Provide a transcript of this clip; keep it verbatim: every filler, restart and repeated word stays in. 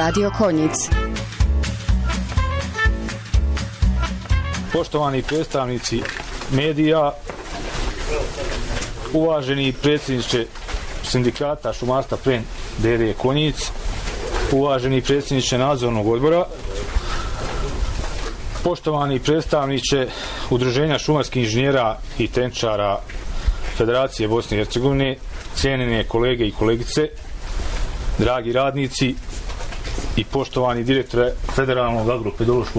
Radio Konjic. Poštovani predstavnici medija, uvaženi predsjedniče sindikata šumarstva Pren D R Konjic, uvaženi predsjedniče nadzornog odbora, poštovani predstavniče Udruženja šumarskih inženjera i tehničara Federacije Bosne i Hercegovine, cijenjene kolege i kolegice, dragi radnici i poštovani direktore Federalnog agropedološkog